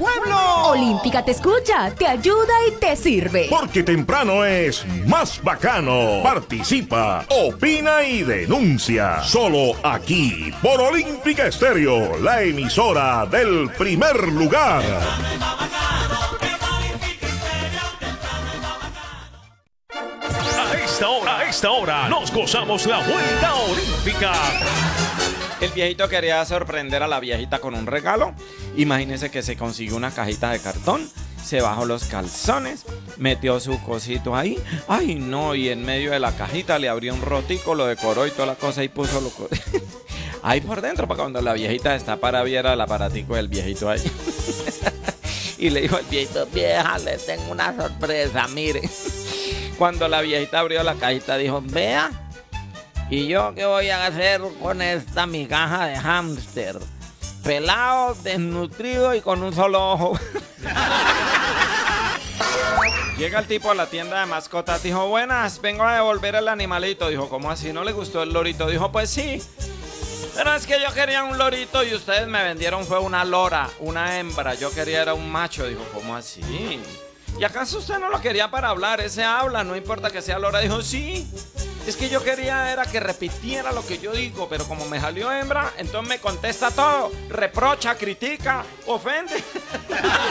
pueblo. Olímpica te escucha, te ayuda y te sirve. Porque temprano es más bacano. Participa, opina y denuncia. Solo aquí, por Olímpica Estéreo, la emisora del primer lugar. A esta hora, nos gozamos la vuelta olímpica. El viejito quería sorprender a la viejita con un regalo. Imagínense que se consiguió una cajita de cartón, se bajó los calzones, metió su cosito ahí. Ay, no, y en medio de la cajita le abrió un rotico, lo decoró y toda la cosa y puso lo ahí por dentro para cuando la viejita destapara viera el aparatico del viejito ahí. Y le dijo al viejito: vieja, le tengo una sorpresa, mire. Cuando la viejita abrió la cajita dijo: vea, ¿y yo qué voy a hacer con esta migaja de hámster? Pelado, desnutrido y con un solo ojo. Llega el tipo a la tienda de mascotas, dijo: buenas, vengo a devolver el animalito. Dijo: ¿cómo así? ¿No le gustó el lorito? Dijo: pues sí, pero es que yo quería un lorito y ustedes me vendieron fue una lora, una hembra. Yo quería era un macho. Dijo: ¿cómo así? ¿Y acaso usted no lo quería para hablar? Ese habla, no importa que sea lora. Dijo: sí, es que yo quería era que repitiera lo que yo digo, pero como me salió hembra, entonces me contesta todo, reprocha, critica, ofende.